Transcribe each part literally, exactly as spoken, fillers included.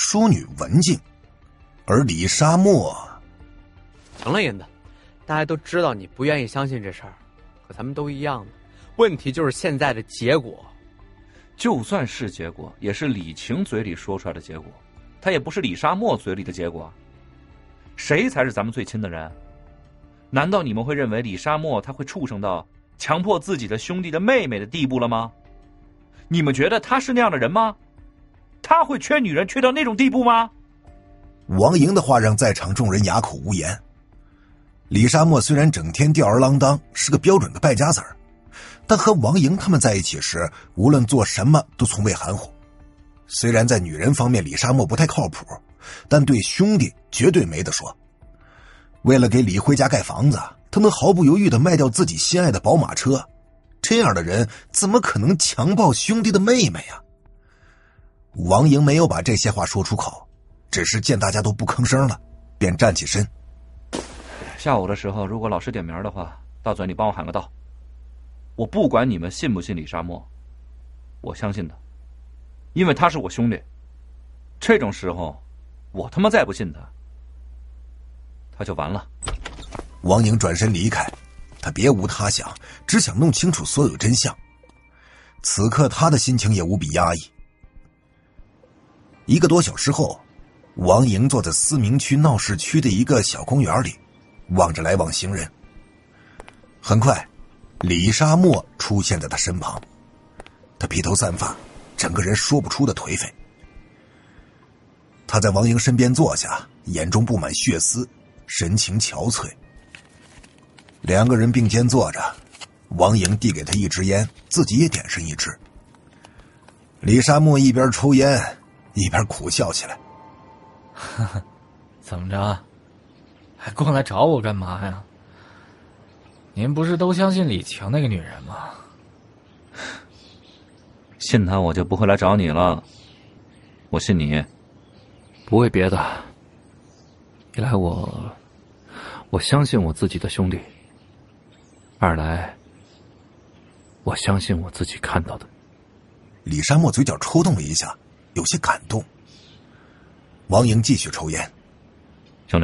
淑女文静，而李沙漠…… 行了，银子，大家都知道你不愿意相信这事儿，可咱们都一样的。问题就是现在的结果。 就算是结果，也是李晴嘴里说出来的结果，他也不是李沙漠嘴里的结果。谁才是咱们最亲的人？难道你们会认为李沙漠他会畜生到强迫自己的兄弟的妹妹的地步了吗？你们觉得他是那样的人吗？他会缺女人缺到那种地步吗？ 王莹的话让在场众人哑口无言。李沙漠虽然整天吊儿郎当，是个标准的败家子儿，但和王莹他们在一起时，无论做什么都从未含糊。虽然在女人方面李沙漠不太靠谱，但对兄弟绝对没得说。为了给李辉家盖房子，他能毫不犹豫地卖掉自己心爱的宝马车，这样的人怎么可能强暴兄弟的妹妹呀？王莹没有把这些话说出口，只是见大家都不吭声了，便站起身。 下午的时候，如果老师点名的话，到嘴里帮我喊个到。我不管你们信不信李沙漠，我相信他，因为他是我兄弟。这种时候，我他妈再不信他，他就完了。 王莹转身离开，他别无他想，只想弄清楚所有真相。此刻他的心情也无比压抑。一个多小时后，王莹坐在思明区闹市区的一个小公园里，望着来往行人。很快，李沙漠出现在他身旁，他披头散发，整个人说不出的颓废。他在王莹身边坐下，眼中布满血丝，神情憔悴。两个人并肩坐着，王莹递给他一支烟，自己也点上一支。李沙漠一边抽烟一边苦笑起来。 呵呵，怎么着，还过来找我干嘛呀？您不是都相信李晴那个女人吗？ 信他我就不会来找你了，我信你。 不为别的，一来我我相信我自己的兄弟，二来我相信我自己看到的。 李沙漠嘴角抽动了一下，有些感动。王莹继续抽烟。 兄弟，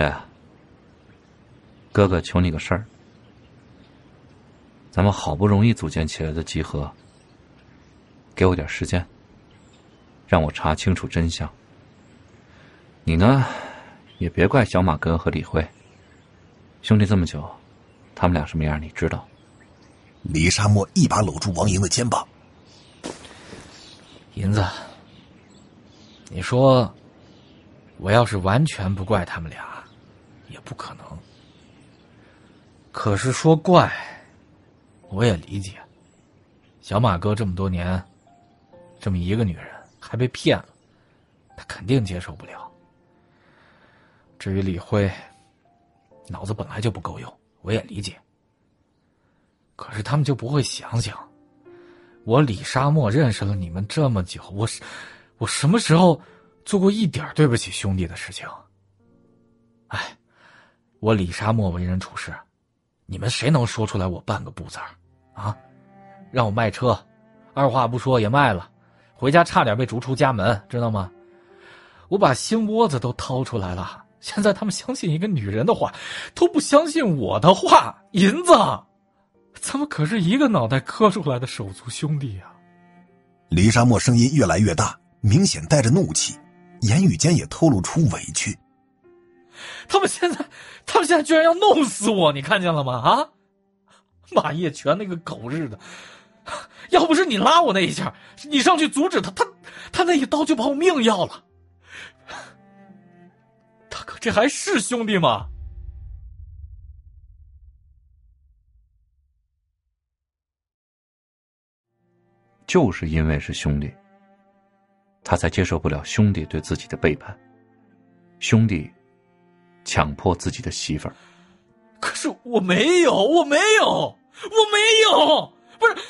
哥哥求你个事儿，咱们好不容易组建起来的集合，给我点时间，让我查清楚真相。你呢，也别怪小马哥和李辉，兄弟这么久，他们俩什么样你知道。 李沙漠一把搂住王莹的肩膀。 银子，你说我要是完全不怪他们俩，也不可能。可是说怪，我也理解。小马哥这么多年，这么一个女人还被骗了，他肯定接受不了。至于李辉，脑子本来就不够用，我也理解。可是他们就不会想想，我李沙漠认识了你们这么久，我我什么时候做过一点对不起兄弟的事情？哎，我李沙漠为人处事，你们谁能说出来我半个不字儿啊？让我卖车，二话不说也卖了，回家差点被逐出家门，知道吗？我把心窝子都掏出来了，现在他们相信一个女人的话，都不相信我的话。银子，咱们可是一个脑袋磕出来的手足兄弟啊！ 李沙漠声音越来越大，明显带着怒气，言语间也透露出委屈。 他们现在，他们现在居然要弄死我，你看见了吗？啊，马业全那个狗日的，要不是你拉我那一下，你上去阻止他，他他那一刀就把我命要了。大哥，这还是兄弟吗？ 就是因为是兄弟，他才接受不了兄弟对自己的背叛，兄弟强迫自己的媳妇儿。 可是我没有，我没有，我没有，不是，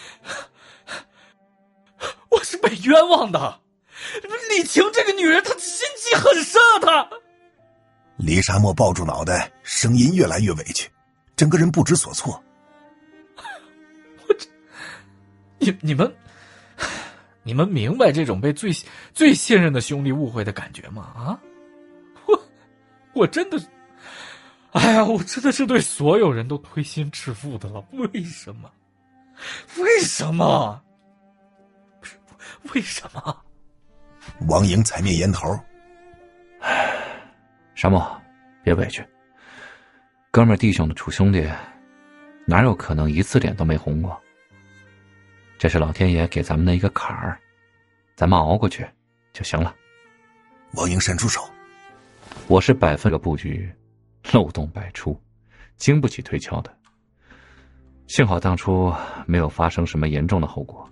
我是被冤枉的。李晴这个女人，她心机很深啊，她。 李沙漠抱住脑袋，声音越来越委屈，整个人不知所措。 我这，你你们， 你们明白这种被最最信任的兄弟误会的感觉吗？啊，我我真的，哎呀，我真的是对所有人都推心置腹的了。为什么？为什么？为什么？ 王莹踩灭烟头。 沙漠，别委屈。哥们儿弟兄的处兄弟，哪有可能一次脸都没红过？这是老天爷给咱们的一个坎儿，咱们熬过去就行了。 王莹伸出手， 我是百分个布局，漏洞百出，经不起推敲的。幸好当初没有发生什么严重的后果。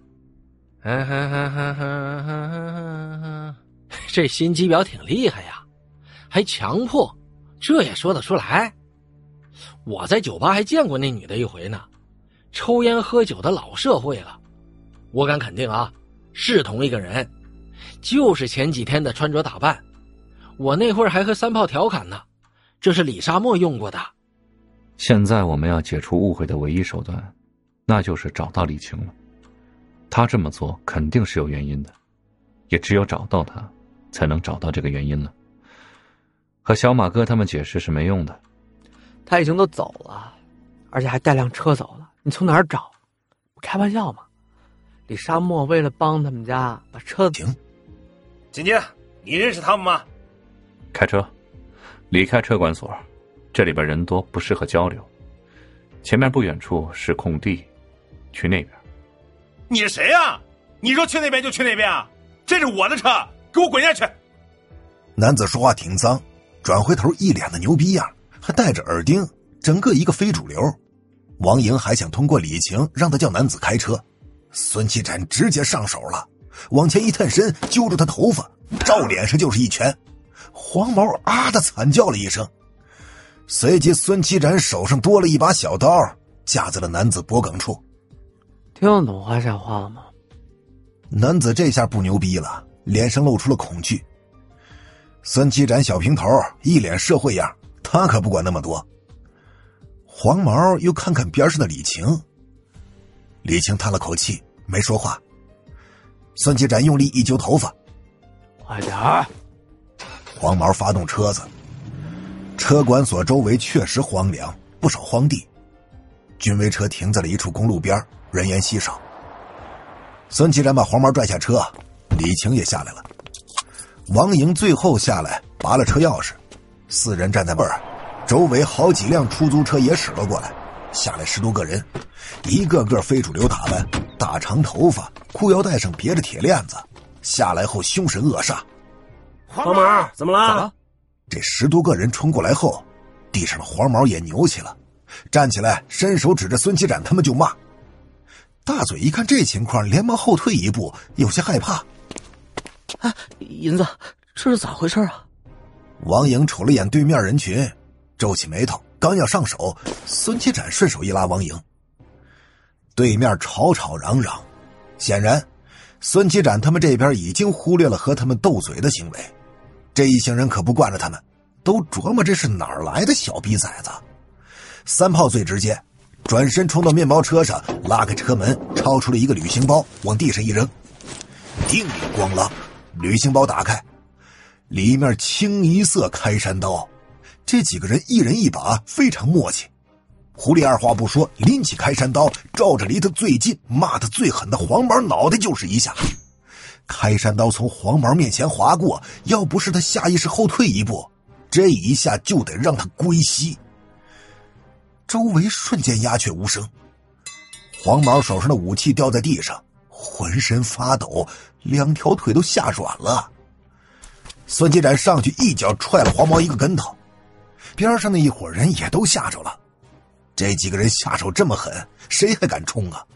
这心机婊挺厉害呀，还强迫，这也说得出来。我在酒吧还见过那女的一回呢，抽烟喝酒的老社会了。我敢肯定啊，是同一个人，就是前几天的穿着打扮。我那会儿还和三炮调侃呢，这是李沙漠用过的。 现在我们要解除误会的唯一手段，那就是找到李晴了。他这么做肯定是有原因的，也只有找到他，才能找到这个原因了。和小马哥他们解释是没用的。 他已经都走了，而且还带辆车走了，你从哪儿找？不开玩笑吗？李沙漠为了帮他们家把车停。 姐姐，你认识他们吗？ 开车，离开车管所，这里边人多，不适合交流。前面不远处是空地，去那边。 你是谁呀、啊？你说去那边就去那边啊？这是我的车，给我滚下去！ 男子说话挺脏，转回头一脸的牛逼样，还戴着耳钉，整个一个非主流。王莹还想通过李晴让他叫男子开车，孙七展直接上手了，往前一探身，揪住他头发，照脸上就是一拳。黄毛啊的惨叫了一声，随即孙七展手上多了一把小刀，架在了男子脖梗处。 听得懂华夏话了吗？ 男子这下不牛逼了，脸上露出了恐惧。孙七展小平头，一脸社会样，他可不管那么多。黄毛又看看边上的李晴，李晴叹了口气，没说话。孙七展用力一揪头发， 快点儿！ 黄毛发动车子，车管所周围确实荒凉，不少荒地。军威车停在了一处公路边，人烟稀少。孙七展把黄毛拽下车，李晴也下来了。王莹最后下来，拔了车钥匙，四人站在那儿，周围好几辆出租车也驶了过来，下来十多个人，一个个非主流打扮，大长头发，裤腰带上别着铁链子，下来后凶神恶煞。 黄毛，怎么了？ 这十多个人冲过来后，地上的黄毛也扭起了，站起来伸手指着孙七展他们就骂。大嘴一看这情况，连忙后退一步，有些害怕。 啊，银子，这是咋回事啊？ 王莹瞅了眼对面人群，皱起眉头，刚要上手，孙七展顺手一拉王莹。对面吵吵嚷嚷，显然孙七展他们这边已经忽略了和他们斗嘴的行为。这一行人可不惯着他们，都琢磨这是哪儿来的小逼崽子。三炮最直接，转身冲到面包车上，拉开车门，抄出了一个旅行包，往地上一扔，叮铃咣啷，旅行包打开，里面清一色开山刀。这几个人一人一把，非常默契。狐狸二话不说，拎起开山刀，照着离他最近骂他最狠的黄毛脑袋就是一下。开山刀从黄毛面前划过，要不是他下意识后退一步，这一下就得让他归西。周围瞬间鸦雀无声，黄毛手上的武器掉在地上，浑身发抖，两条腿都吓软了。孙七展上去一脚踹了黄毛一个跟头，边上的一伙人也都吓着了。这几个人下手这么狠，谁还敢冲啊？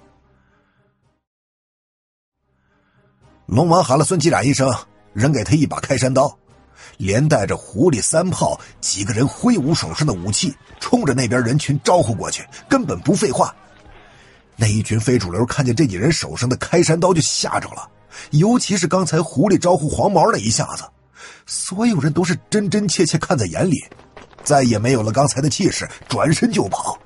龙王喊了孙七展一声，扔给他一把开山刀，连带着狐狸三炮几个人挥舞手上的武器，冲着那边人群招呼过去，根本不废话。那一群非主流看见这几人手上的开山刀就吓着了，尤其是刚才狐狸招呼黄毛那一下子，所有人都是真真切切看在眼里，再也没有了刚才的气势，转身就跑。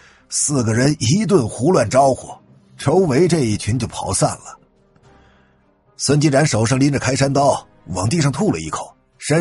四个人一顿胡乱招呼，周围这一群就跑散了。 孙继然手上拎着开山刀，往地上吐了一口。